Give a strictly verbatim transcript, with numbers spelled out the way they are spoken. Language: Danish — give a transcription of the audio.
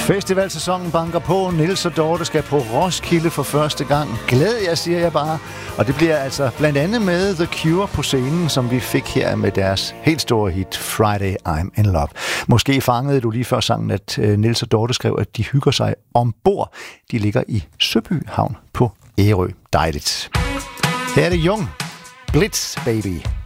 Festivalsæsonen banker på. Niels og Dorte skal på Roskilde for første gang. Glæd jer, siger jeg bare. Og det bliver altså blandt andet med The Cure på scenen, som vi fik her med deres helt store hit Friday I'm in Love. Måske fangede du lige før sangen, at Niels og Dorte skrev, at de hygger sig ombord. De ligger i Søby Havn på Ærø. Dejligt. Her er det Jung. Blitz, baby.